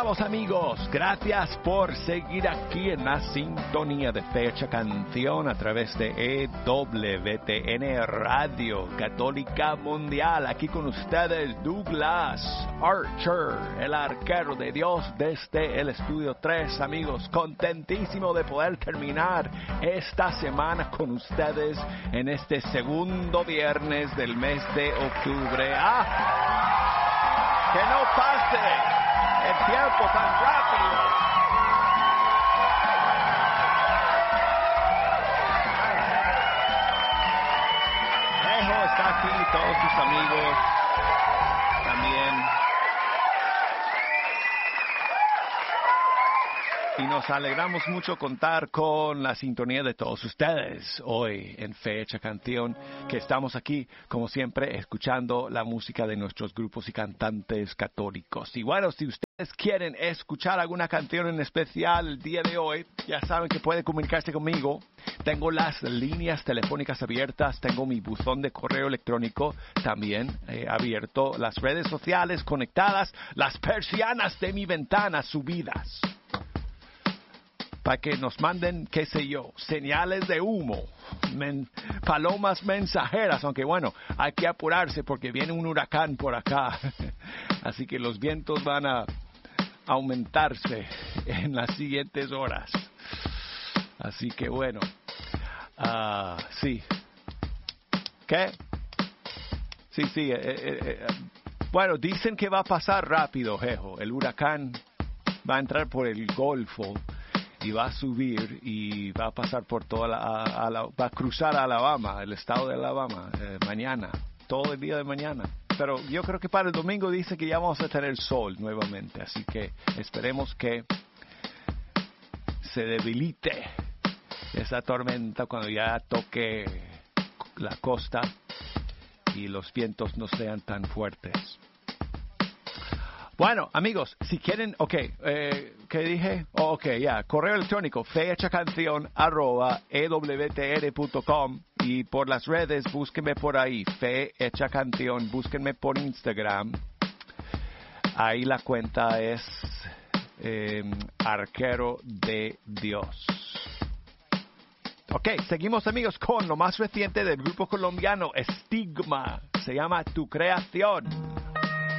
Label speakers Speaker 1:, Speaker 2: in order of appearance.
Speaker 1: Amigos, gracias por seguir aquí en la sintonía de Fecha Canción a través de EWTN Radio Católica Mundial. Aquí con ustedes Douglas Archer, el arquero de Dios desde el estudio 3. Amigos, contentísimo de poder terminar esta semana con ustedes en este segundo viernes del mes de octubre. ¡Que no pase el tiempo tan rápido! Ejo está aquí, todos sus amigos también. Y nos alegramos mucho contar con la sintonía de todos ustedes hoy en Fecha Canción, que estamos aquí, como siempre, escuchando la música de nuestros grupos y cantantes católicos. Y bueno, si ustedes quieren escuchar alguna canción en especial el día de hoy, ya saben que pueden comunicarse conmigo. Tengo las líneas telefónicas abiertas, tengo mi buzón de correo electrónico también abierto, las redes sociales conectadas, las persianas de mi ventana subidas, para que nos manden, qué sé yo, señales de humo, palomas mensajeras, aunque bueno, hay que apurarse porque viene un huracán por acá, así que los vientos van a aumentarse en las siguientes horas, así que bueno, sí, ¿qué? Sí, bueno, dicen que va a pasar rápido, Jejo, el huracán va a entrar por el Golfo, y va a subir y va a pasar por toda va a cruzar a Alabama, el estado de Alabama, mañana, todo el día de mañana. Pero yo creo que para el domingo dice que ya vamos a tener sol nuevamente, así que esperemos que se debilite esa tormenta cuando ya toque la costa y los vientos no sean tan fuertes. Bueno, amigos, si quieren, ¿qué dije? Correo electrónico, fehechacanción@ewtr.com, y por las redes, búsquenme por ahí, Fe Hecha Canción, búsquenme por Instagram, ahí la cuenta es Arquero de Dios. Seguimos, amigos, con lo más reciente del grupo colombiano Estigma, se llama Tu Creación.